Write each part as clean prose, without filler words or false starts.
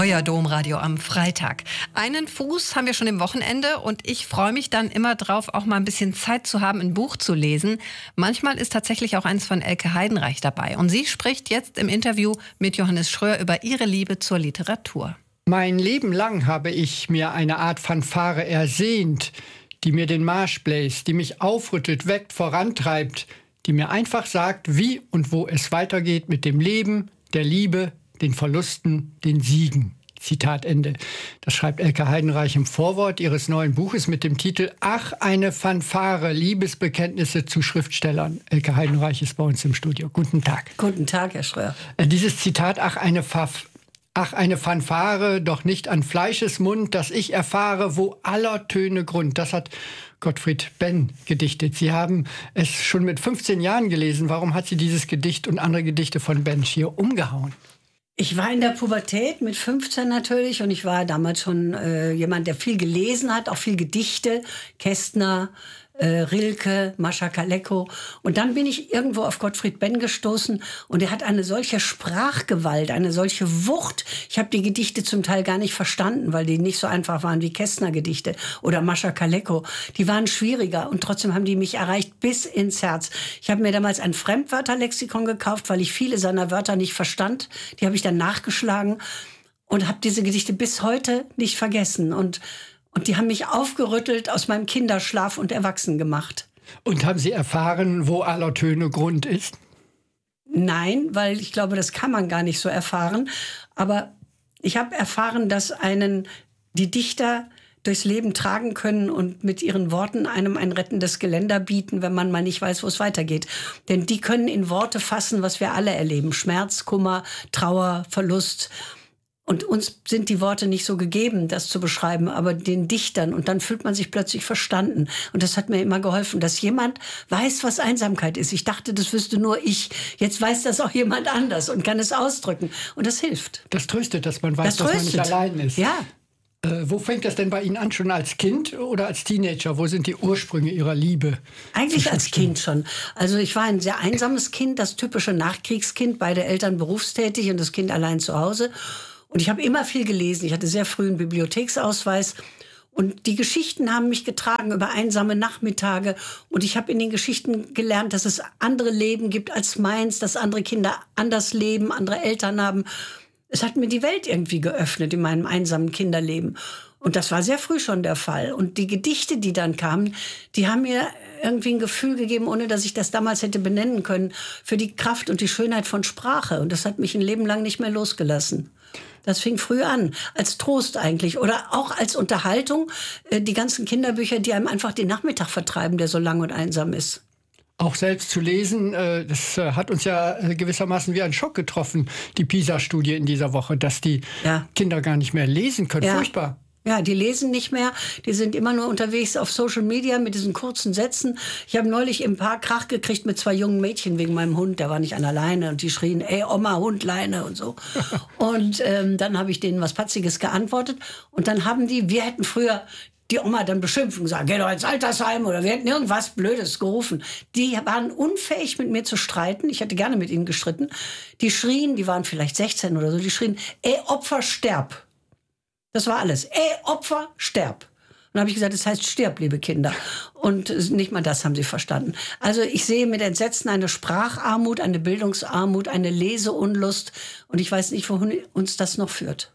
Euer Domradio am Freitag. Einen Fuß haben wir schon im Wochenende und ich freue mich dann immer drauf, auch mal ein bisschen Zeit zu haben, ein Buch zu lesen. Manchmal ist tatsächlich auch eins von Elke Heidenreich dabei. Und sie spricht jetzt im Interview mit Johannes Schröer über ihre Liebe zur Literatur. Mein Leben lang habe ich mir eine Art Fanfare ersehnt, die mir den Marsch bläst, die mich aufrüttelt, weckt, vorantreibt, die mir einfach sagt, wie und wo es weitergeht mit dem Leben, der Liebe, den Verlusten, den Siegen. Zitat Ende. Das schreibt Elke Heidenreich im Vorwort ihres neuen Buches mit dem Titel Ach, eine Fanfare, Liebesbekenntnisse zu Schriftstellern. Elke Heidenreich ist bei uns im Studio. Guten Tag. Guten Tag, Herr Schröer. Dieses Zitat, Ach, eine Fanfare, doch nicht an Fleisches Mund, dass ich erfahre, wo aller Töne Grund. Das hat Gottfried Benn gedichtet. Sie haben es schon mit 15 Jahren gelesen. Warum hat Sie dieses Gedicht und andere Gedichte von Benn schier umgehauen? Ich war in der Pubertät mit 15 natürlich und ich war damals schon jemand, der viel gelesen hat, auch viel Gedichte, Kästner, Rilke, Mascha Kaleko. Und dann bin ich irgendwo auf Gottfried Benn gestoßen und er hat eine solche Sprachgewalt, eine solche Wucht. Ich habe die Gedichte zum Teil gar nicht verstanden, weil die nicht so einfach waren wie Kästner-Gedichte oder Mascha Kaleko. Die waren schwieriger und trotzdem haben die mich erreicht bis ins Herz. Ich habe mir damals ein Fremdwörterlexikon gekauft, weil ich viele seiner Wörter nicht verstand. Die habe ich dann nachgeschlagen und habe diese Gedichte bis heute nicht vergessen. Und die haben mich aufgerüttelt, aus meinem Kinderschlaf und erwachsen gemacht. Und haben Sie erfahren, wo aller Töne Grund ist? Nein, weil ich glaube, das kann man gar nicht so erfahren. Aber ich habe erfahren, dass einen die Dichter durchs Leben tragen können und mit ihren Worten einem ein rettendes Geländer bieten, wenn man mal nicht weiß, wo es weitergeht. Denn die können in Worte fassen, was wir alle erleben. Schmerz, Kummer, Trauer, Verlust. Und uns sind die Worte nicht so gegeben, das zu beschreiben, aber den Dichtern. Und dann fühlt man sich plötzlich verstanden. Und das hat mir immer geholfen, dass jemand weiß, was Einsamkeit ist. Ich dachte, das wüsste nur ich. Jetzt weiß das auch jemand anders und kann es ausdrücken. Und das hilft. Das tröstet, dass man weiß, dass man nicht allein ist. Ja. Wo fängt das denn bei Ihnen an? Schon als Kind oder als Teenager? Wo sind die Ursprünge Ihrer Liebe? Eigentlich als Kind schon. Also ich war ein sehr einsames Kind, das typische Nachkriegskind. Beide Eltern berufstätig und das Kind allein zu Hause. Und ich habe immer viel gelesen. Ich hatte sehr früh einen Bibliotheksausweis. Und die Geschichten haben mich getragen über einsame Nachmittage. Und ich habe in den Geschichten gelernt, dass es andere Leben gibt als meins, dass andere Kinder anders leben, andere Eltern haben. Es hat mir die Welt irgendwie geöffnet in meinem einsamen Kinderleben. Und das war sehr früh schon der Fall. Und die Gedichte, die dann kamen, die haben mir irgendwie ein Gefühl gegeben, ohne dass ich das damals hätte benennen können, für die Kraft und die Schönheit von Sprache. Und das hat mich ein Leben lang nicht mehr losgelassen. Das fing früh an, als Trost eigentlich oder auch als Unterhaltung. Die ganzen Kinderbücher, die einem einfach den Nachmittag vertreiben, der so lang und einsam ist. Auch selbst zu lesen, das hat uns ja gewissermaßen wie ein Schock getroffen, die PISA-Studie in dieser Woche, dass die Kinder gar nicht mehr lesen können. Ja. Furchtbar. Ja, die lesen nicht mehr. Die sind immer nur unterwegs auf Social Media mit diesen kurzen Sätzen. Ich habe neulich im Park Krach gekriegt mit 2 jungen Mädchen wegen meinem Hund. Der war nicht an der Leine und die schrien, ey Oma, Hund, Leine und so. Und dann habe ich denen was Patziges geantwortet. Und dann haben wir hätten früher die Oma dann beschimpft und gesagt, geh doch ins Altersheim oder wir hätten irgendwas Blödes gerufen. Die waren unfähig, mit mir zu streiten. Ich hätte gerne mit ihnen gestritten. Die schrien, die waren vielleicht 16 oder so, die schrien, ey Opfer, sterb. Das war alles. Ey, Opfer, sterb. Und dann habe ich gesagt, das heißt, stirb, liebe Kinder. Und nicht mal das haben sie verstanden. Also ich sehe mit Entsetzen eine Spracharmut, eine Bildungsarmut, eine Leseunlust. Und ich weiß nicht, wohin uns das noch führt.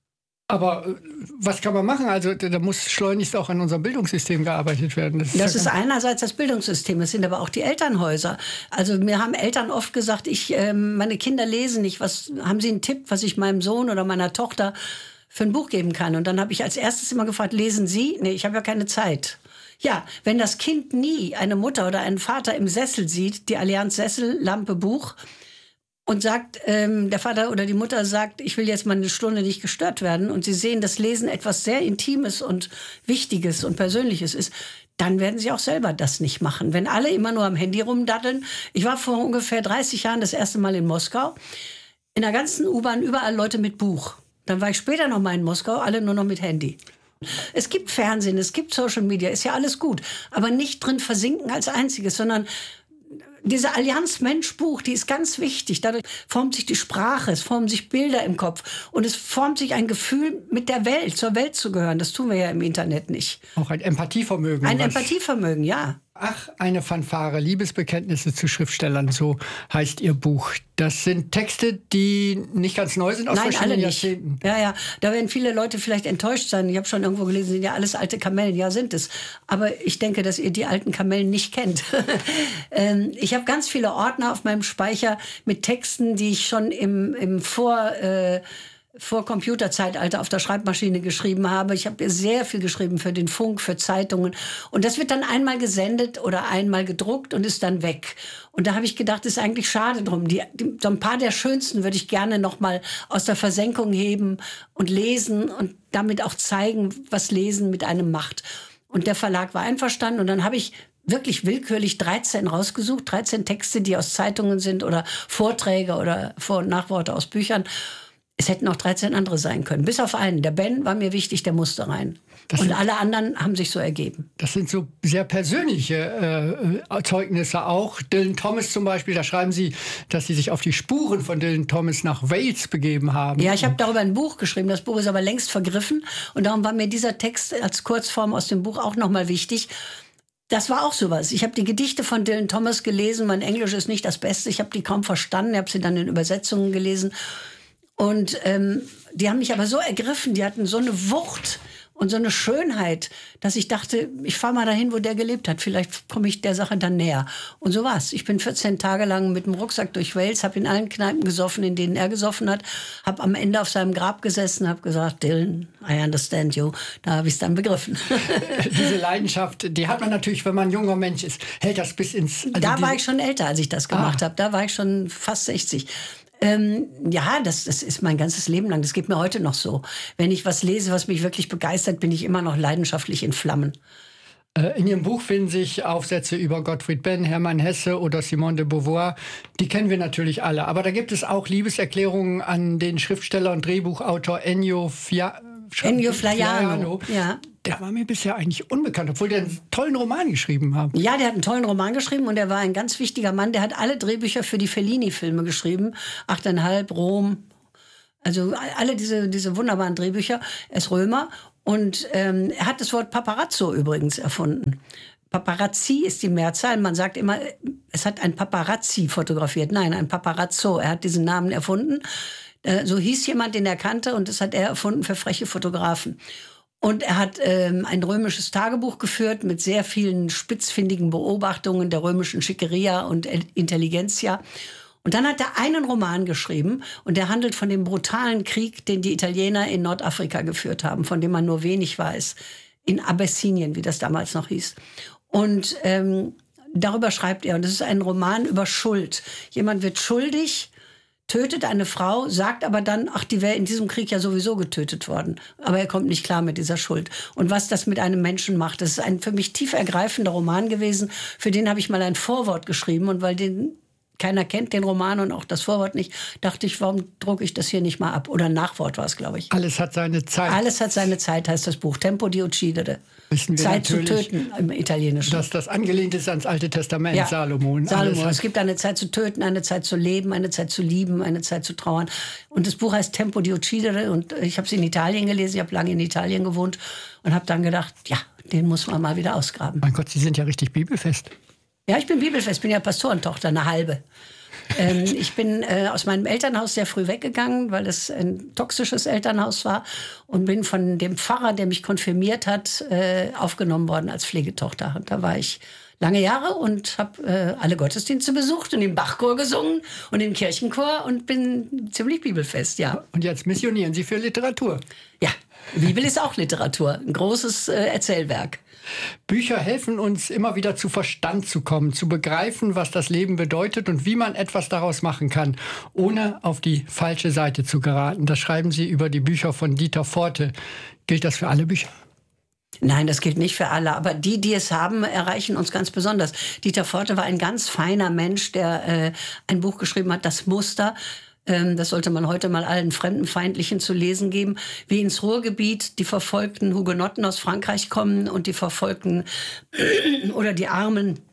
Aber was kann man machen? Also da muss schleunigst auch an unserem Bildungssystem gearbeitet werden. Das ist einerseits das Bildungssystem, es sind aber auch die Elternhäuser. Also mir haben Eltern oft gesagt, meine Kinder lesen nicht. Haben Sie einen Tipp, was ich meinem Sohn oder meiner Tochter für ein Buch geben kann? Und dann habe ich als erstes immer gefragt, lesen Sie? Nee, ich habe ja keine Zeit. Ja, wenn das Kind nie eine Mutter oder einen Vater im Sessel sieht, die Allianz Sessellampe Buch, und sagt, der Vater oder die Mutter sagt, ich will jetzt mal eine Stunde nicht gestört werden, und sie sehen, dass Lesen etwas sehr Intimes und Wichtiges und Persönliches ist, dann werden sie auch selber das nicht machen. Wenn alle immer nur am Handy rumdaddeln. Ich war vor ungefähr 30 Jahren das erste Mal in Moskau. In der ganzen U-Bahn überall Leute mit Buch. Dann war ich später noch mal in Moskau, alle nur noch mit Handy. Es gibt Fernsehen, es gibt Social Media, ist ja alles gut. Aber nicht drin versinken als Einziges, sondern Diese Allianz Mensch-Buch, die ist ganz wichtig. Dadurch formt sich die Sprache, es formen sich Bilder im Kopf und es formt sich ein Gefühl, mit der Welt, zur Welt zu gehören. Das tun wir ja im Internet nicht. Auch ein Empathievermögen. Ein Empathievermögen, ja. Ach, eine Fanfare, Liebesbekenntnisse zu Schriftstellern, so heißt Ihr Buch. Das sind Texte, die nicht ganz neu sind aus verschiedenen Jahrzehnten. Ja, da werden viele Leute vielleicht enttäuscht sein. Ich habe schon irgendwo gelesen, sind ja alles alte Kamellen. Ja, sind es. Aber ich denke, dass ihr die alten Kamellen nicht kennt. Ich habe ganz viele Ordner auf meinem Speicher mit Texten, die ich schon im vor Computerzeitalter auf der Schreibmaschine geschrieben habe. Ich habe sehr viel geschrieben für den Funk, für Zeitungen. Und das wird dann einmal gesendet oder einmal gedruckt und ist dann weg. Und da habe ich gedacht, das ist eigentlich schade drum. So ein paar der schönsten würde ich gerne noch mal aus der Versenkung heben und lesen und damit auch zeigen, was Lesen mit einem macht. Und der Verlag war einverstanden. Und dann habe ich wirklich willkürlich 13 rausgesucht. 13 Texte, die aus Zeitungen sind oder Vorträge oder Vor- und Nachworte aus Büchern. Es hätten auch 13 andere sein können. Bis auf einen. Der Ben war mir wichtig, der musste rein. Und alle anderen haben sich so ergeben. Das sind so sehr persönliche Zeugnisse auch. Dylan Thomas zum Beispiel, da schreiben Sie, dass Sie sich auf die Spuren von Dylan Thomas nach Wales begeben haben. Ja, ich habe darüber ein Buch geschrieben. Das Buch ist aber längst vergriffen. Und darum war mir dieser Text als Kurzform aus dem Buch auch nochmal wichtig. Das war auch sowas. Ich habe die Gedichte von Dylan Thomas gelesen. Mein Englisch ist nicht das Beste. Ich habe die kaum verstanden. Ich habe sie dann in Übersetzungen gelesen. Und die haben mich aber so ergriffen, die hatten so eine Wucht und so eine Schönheit, dass ich dachte, ich fahre mal dahin, wo der gelebt hat. Vielleicht komme ich der Sache dann näher. Und so war's. Ich bin 14 Tage lang mit dem Rucksack durch Wales, habe in allen Kneipen gesoffen, in denen er gesoffen hat, habe am Ende auf seinem Grab gesessen, habe gesagt, Dylan, I understand you. Da habe ich es dann begriffen. Diese Leidenschaft, die hat man natürlich, wenn man ein junger Mensch ist, hält das bis ins... Also da war ich schon älter, als ich das gemacht habe. Da war ich schon fast 60. Ja, das ist mein ganzes Leben lang. Das geht mir heute noch so. Wenn ich was lese, was mich wirklich begeistert, bin ich immer noch leidenschaftlich in Flammen. In Ihrem Buch finden sich Aufsätze über Gottfried Benn, Hermann Hesse oder Simone de Beauvoir. Die kennen wir natürlich alle. Aber da gibt es auch Liebeserklärungen an den Schriftsteller und Drehbuchautor Ennio Flaiano. Ja. Der war mir bisher eigentlich unbekannt, obwohl der einen tollen Roman geschrieben hat. Ja, der hat einen tollen Roman geschrieben und er war ein ganz wichtiger Mann. Der hat alle Drehbücher für die Fellini-Filme geschrieben. 8,5, Rom. Also alle diese wunderbaren Drehbücher. Er ist Römer und er hat das Wort Paparazzo übrigens erfunden. Paparazzi ist die Mehrzahl. Man sagt immer, es hat ein Paparazzi fotografiert. Nein, ein Paparazzo. Er hat diesen Namen erfunden. So hieß jemand, den er kannte, und das hat er erfunden für freche Fotografen. Und er hat ein römisches Tagebuch geführt mit sehr vielen spitzfindigen Beobachtungen der römischen Schickeria und Intelligenzia. Und dann hat er einen Roman geschrieben und der handelt von dem brutalen Krieg, den die Italiener in Nordafrika geführt haben, von dem man nur wenig weiß. In Abessinien, wie das damals noch hieß. Und darüber schreibt er. Und das ist ein Roman über Schuld. Jemand wird schuldig, tötet eine Frau, sagt aber dann, ach, die wäre in diesem Krieg ja sowieso getötet worden. Aber er kommt nicht klar mit dieser Schuld. Und was das mit einem Menschen macht, das ist ein für mich tief ergreifender Roman gewesen. Für den habe ich mal ein Vorwort geschrieben. Und weil keiner kennt den Roman und auch das Vorwort nicht, dachte ich, warum drucke ich das hier nicht mal ab? Oder ein Nachwort war es, glaube ich. Alles hat seine Zeit. Alles hat seine Zeit, heißt das Buch. Tempo di uccidere. Zeit zu töten im Italienischen. Dass das angelehnt ist ans Alte Testament, ja. Salomon. Es gibt eine Zeit zu töten, eine Zeit zu leben, eine Zeit zu lieben, eine Zeit zu trauern. Und das Buch heißt Tempo di uccidere und ich habe es in Italien gelesen. Ich habe lange in Italien gewohnt und habe dann gedacht, ja, den muss man mal wieder ausgraben. Mein Gott, Sie sind ja richtig bibelfest. Ja, ich bin bibelfest, bin ja Pastorentochter, eine halbe. Ich bin aus meinem Elternhaus sehr früh weggegangen, weil es ein toxisches Elternhaus war und bin von dem Pfarrer, der mich konfirmiert hat, aufgenommen worden als Pflegetochter. Und da war ich lange Jahre und habe alle Gottesdienste besucht und im Bachchor gesungen und im Kirchenchor und bin ziemlich bibelfest, ja. Und jetzt missionieren Sie für Literatur. Ja, Bibel ist auch Literatur, ein großes Erzählwerk. Bücher helfen uns, immer wieder zu Verstand zu kommen, zu begreifen, was das Leben bedeutet und wie man etwas daraus machen kann, ohne auf die falsche Seite zu geraten. Das schreiben Sie über die Bücher von Dieter Forte. Gilt das für alle Bücher? Nein, das gilt nicht für alle, aber die es haben, erreichen uns ganz besonders. Dieter Forte war ein ganz feiner Mensch, der ein Buch geschrieben hat, Das Muster. Das sollte man heute mal allen Fremdenfeindlichen zu lesen geben, wie ins Ruhrgebiet die verfolgten Hugenotten aus Frankreich kommen und die verfolgten oder die armen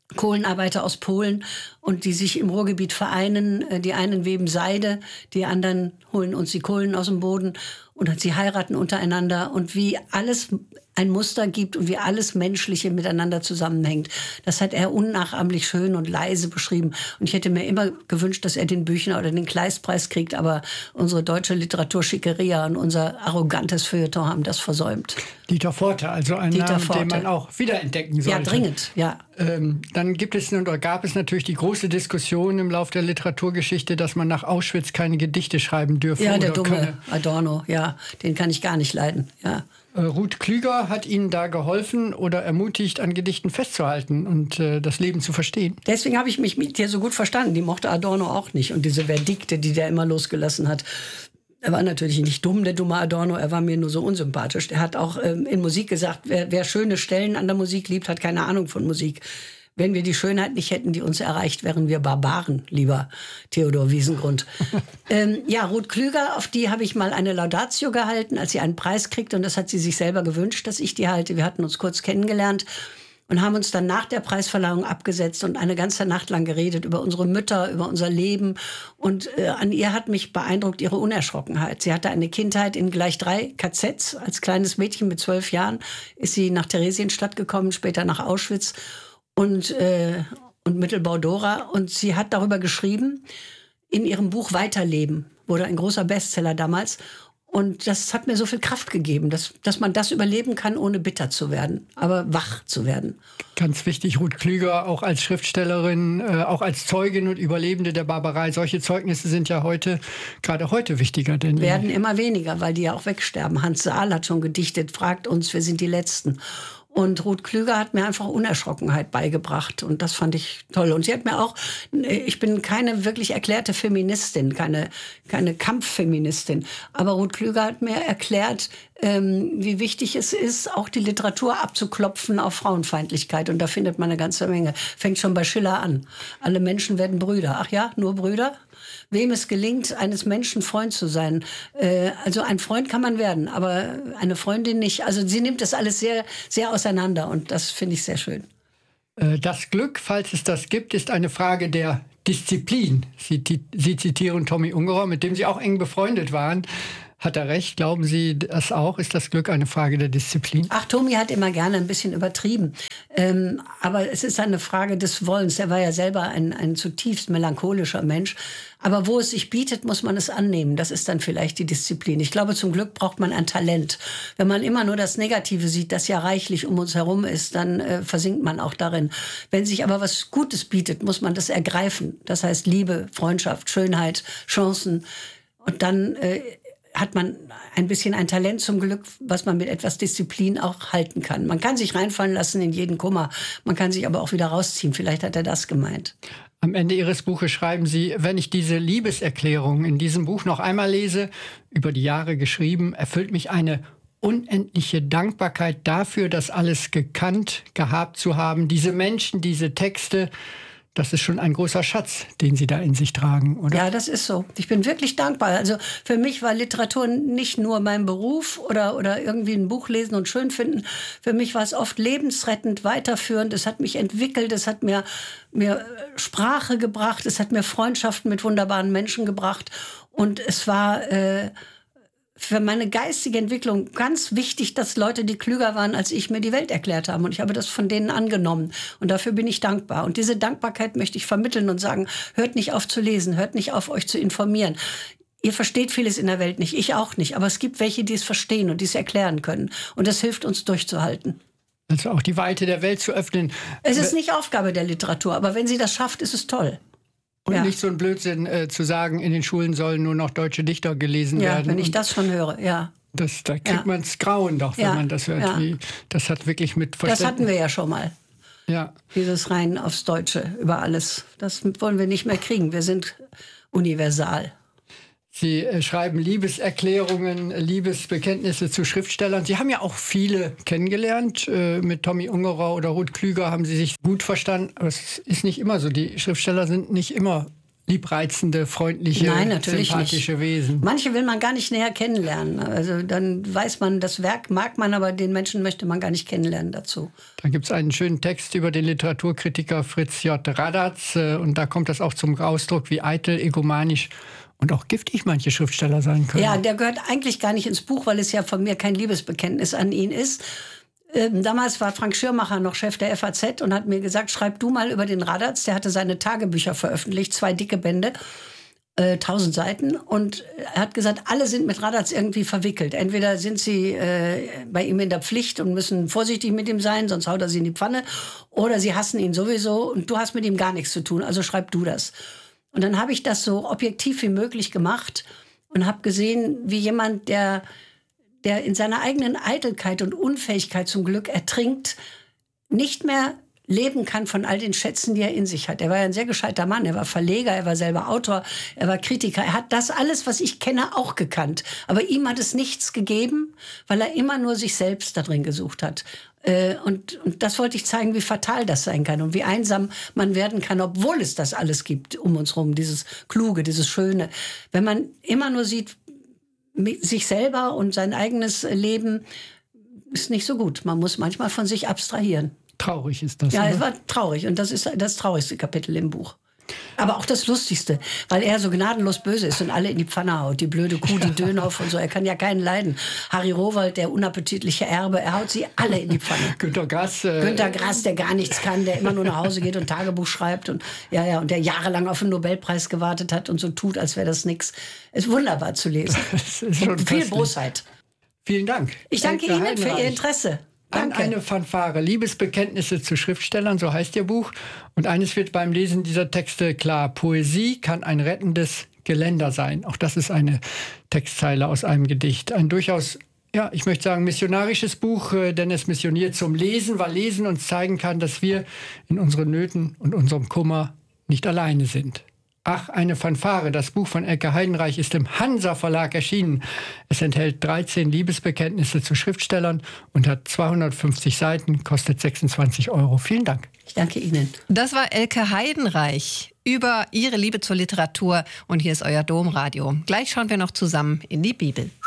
Kohlenarbeiter aus Polen und die sich im Ruhrgebiet vereinen. Die einen weben Seide, die anderen holen uns die Kohlen aus dem Boden und sie heiraten untereinander und wie alles ein Muster gibt und wie alles Menschliche miteinander zusammenhängt. Das hat er unnachahmlich schön und leise beschrieben. Und ich hätte mir immer gewünscht, dass er den Büchner oder den Kleistpreis kriegt, aber unsere deutsche Literaturschickeria und unser arrogantes Feuilleton haben das versäumt. Dieter Forte, also ein Name, den man auch wiederentdecken sollte. Ja, dringend, ja. Dann gab es natürlich die große Diskussion im Lauf der Literaturgeschichte, dass man nach Auschwitz keine Gedichte schreiben dürfe. Ja, der dumme Adorno, ja, den kann ich gar nicht leiden, ja. Ruth Klüger hat Ihnen da geholfen oder ermutigt, an Gedichten festzuhalten und das Leben zu verstehen. Deswegen habe ich mich mit dir so gut verstanden. Die mochte Adorno auch nicht. Und diese Verdikte, die der immer losgelassen hat. Er war natürlich nicht dumm, der dumme Adorno. Er war mir nur so unsympathisch. Er hat auch in Musik gesagt, wer schöne Stellen an der Musik liebt, hat keine Ahnung von Musik. Wenn wir die Schönheit nicht hätten, die uns erreicht, wären wir Barbaren, lieber Theodor Wiesengrund. Ja, Ruth Klüger, auf die habe ich mal eine Laudatio gehalten, als sie einen Preis kriegte. Und das hat sie sich selber gewünscht, dass ich die halte. Wir hatten uns kurz kennengelernt und haben uns dann nach der Preisverleihung abgesetzt und eine ganze Nacht lang geredet über unsere Mütter, über unser Leben. Und an ihr hat mich beeindruckt ihre Unerschrockenheit. Sie hatte eine Kindheit in gleich 3 KZs. Als kleines Mädchen mit 12 Jahren ist sie nach Theresienstadt gekommen, später nach Auschwitz und Mittelbau-Dora. Und sie hat darüber geschrieben, in ihrem Buch Weiterleben, wurde ein großer Bestseller damals. Und das hat mir so viel Kraft gegeben, dass man das überleben kann, ohne bitter zu werden, aber wach zu werden. Ganz wichtig, Ruth Klüger auch als Schriftstellerin, auch als Zeugin und Überlebende der Barbarei. Solche Zeugnisse sind ja gerade heute wichtiger denn je. Werden immer weniger, weil die ja auch wegsterben. Hans Saal hat schon gedichtet, fragt uns, wir sind die Letzten. Und Ruth Klüger hat mir einfach Unerschrockenheit beigebracht. Und das fand ich toll. Und sie hat mir auch, ich bin keine wirklich erklärte Feministin, keine Kampffeministin. Aber Ruth Klüger hat mir erklärt, wie wichtig es ist, auch die Literatur abzuklopfen auf Frauenfeindlichkeit. Und da findet man eine ganze Menge. Fängt schon bei Schiller an. Alle Menschen werden Brüder. Ach ja, nur Brüder? Wem es gelingt, eines Menschen Freund zu sein. Also ein Freund kann man werden, aber eine Freundin nicht. Also sie nimmt das alles sehr, sehr auseinander und das finde ich sehr schön. Das Glück, falls es das gibt, ist eine Frage der Disziplin. Sie zitieren Tommy Ungerer, mit dem Sie auch eng befreundet waren. Hat er recht? Glauben Sie das auch? Ist das Glück eine Frage der Disziplin? Ach, Tommy hat immer gerne ein bisschen übertrieben. Aber es ist eine Frage des Wollens. Er war ja selber ein zutiefst melancholischer Mensch. Aber wo es sich bietet, muss man es annehmen. Das ist dann vielleicht die Disziplin. Ich glaube, zum Glück braucht man ein Talent. Wenn man immer nur das Negative sieht, das ja reichlich um uns herum ist, dann versinkt man auch darin. Wenn sich aber was Gutes bietet, muss man das ergreifen. Das heißt Liebe, Freundschaft, Schönheit, Chancen. Und dann hat man ein bisschen ein Talent zum Glück, was man mit etwas Disziplin auch halten kann. Man kann sich reinfallen lassen in jeden Kummer, man kann sich aber auch wieder rausziehen. Vielleicht hat er das gemeint. Am Ende Ihres Buches schreiben Sie, wenn ich diese Liebeserklärung in diesem Buch noch einmal lese, über die Jahre geschrieben, erfüllt mich eine unendliche Dankbarkeit dafür, das alles gekannt, gehabt zu haben. Diese Menschen, diese Texte, das ist schon ein großer Schatz, den Sie da in sich tragen, oder? Ja, das ist so. Ich bin wirklich dankbar. Also für mich war Literatur nicht nur mein Beruf oder irgendwie ein Buch lesen und schön finden. Für mich war es oft lebensrettend, weiterführend. Es hat mich entwickelt, es hat mir Sprache gebracht, es hat mir Freundschaften mit wunderbaren Menschen gebracht. Und es war für meine geistige Entwicklung ganz wichtig, dass Leute, die klüger waren als ich, mir die Welt erklärt haben. Und ich habe das von denen angenommen. Und dafür bin ich dankbar. Und diese Dankbarkeit möchte ich vermitteln und sagen, hört nicht auf zu lesen, hört nicht auf, euch zu informieren. Ihr versteht vieles in der Welt nicht, ich auch nicht. Aber es gibt welche, die es verstehen und die es erklären können. Und das hilft uns durchzuhalten. Also auch die Weite der Welt zu öffnen. Es ist nicht Aufgabe der Literatur, aber wenn sie das schafft, ist es toll. Und nicht so ein Blödsinn zu sagen, in den Schulen sollen nur noch deutsche Dichter gelesen werden. Ja, wenn ich das schon höre, ja. Da kriegt man das Grauen doch, wenn man das hört. Ja. Das hat wirklich mit Verständnis. Das hatten wir ja schon mal. Ja. Dieses rein aufs Deutsche über alles. Das wollen wir nicht mehr kriegen. Wir sind universal. Sie schreiben Liebeserklärungen, Liebesbekenntnisse zu Schriftstellern. Sie haben ja auch viele kennengelernt. Mit Tommy Ungerer oder Ruth Klüger haben Sie sich gut verstanden. Aber es ist nicht immer so. Die Schriftsteller sind nicht immer liebreizende, freundliche, Nein, natürlich sympathische nicht. Wesen. Manche will man gar nicht näher kennenlernen. Also dann weiß man, das Werk mag man, aber den Menschen möchte man gar nicht kennenlernen dazu. Da gibt es einen schönen Text über den Literaturkritiker Fritz J. Radatz. Und da kommt das auch zum Ausdruck, wie eitel, egomanisch und auch giftig manche Schriftsteller sein können. Ja, der gehört eigentlich gar nicht ins Buch, weil es ja von mir kein Liebesbekenntnis an ihn ist. Damals war Frank Schirmacher noch Chef der FAZ und hat mir gesagt, schreib du mal über den Radatz. Der hatte seine Tagebücher veröffentlicht, 2 dicke Bände, 1000 Seiten. Und er hat gesagt, alle sind mit Radatz irgendwie verwickelt. Entweder sind sie bei ihm in der Pflicht und müssen vorsichtig mit ihm sein, sonst haut er sie in die Pfanne. Oder sie hassen ihn sowieso und du hast mit ihm gar nichts zu tun, also schreib du das. Und dann habe ich das so objektiv wie möglich gemacht und habe gesehen, wie jemand, der in seiner eigenen Eitelkeit und Unfähigkeit zum Glück ertrinkt, nicht mehr leben kann von all den Schätzen, die er in sich hat. Er war ja ein sehr gescheiter Mann. Er war Verleger, er war selber Autor, er war Kritiker. Er hat das alles, was ich kenne, auch gekannt. Aber ihm hat es nichts gegeben, weil er immer nur sich selbst da drin gesucht hat. Und das wollte ich zeigen, wie fatal das sein kann und wie einsam man werden kann, obwohl es das alles gibt um uns rum, dieses Kluge, dieses Schöne. Wenn man immer nur sieht, sich selber und sein eigenes Leben ist nicht so gut. Man muss manchmal von sich abstrahieren. Traurig ist das. Ja, oder? es war traurig und das ist das traurigste Kapitel im Buch. Aber auch das Lustigste, weil er so gnadenlos böse ist und alle in die Pfanne haut. Die blöde Kuh, die Dönhoff und so. Er kann ja keinen leiden. Harry Rowohlt, der unappetitliche Erbe, er haut sie alle in die Pfanne. Günter Grass. Günter Grass, der gar nichts kann, der immer nur nach Hause geht und Tagebuch schreibt. Und und der jahrelang auf den Nobelpreis gewartet hat und so tut, als wäre das nichts. Ist wunderbar zu lesen. Das ist schon Viel köstlich. Bosheit. Vielen Dank. Ich danke Elke Ihnen für Ihr Heidenreich. Interesse. An Danke. eine Fanfare. Liebesbekenntnisse zu Schriftstellern, so heißt Ihr Buch. Und eines wird beim Lesen dieser Texte klar. Poesie kann ein rettendes Geländer sein. Auch das ist eine Textzeile aus einem Gedicht. Ein durchaus, ja, ich möchte sagen, missionarisches Buch, denn es missioniert zum Lesen, weil Lesen uns zeigen kann, dass wir in unseren Nöten und unserem Kummer nicht alleine sind. Ach, eine Fanfare. Das Buch von Elke Heidenreich ist im Hansa Verlag erschienen. Es enthält 13 Liebesbekenntnisse zu Schriftstellern und hat 250 Seiten, kostet 26 €. Vielen Dank. Ich danke Ihnen. Das war Elke Heidenreich über ihre Liebe zur Literatur. Und hier ist euer Domradio. Gleich schauen wir noch zusammen in die Bibel.